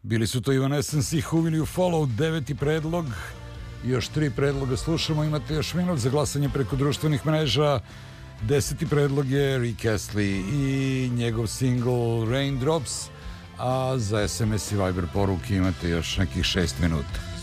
Bili su to Evanescence i Who Will You Follow, 9. predlog. Još 3 predloga slušamo, imate još minut za glasanje preko društvenih mreža. 10. predlog je Rick Astley i njegov single Raindrops, a za SMS i Viber poruke imate još nekih 6 minuta.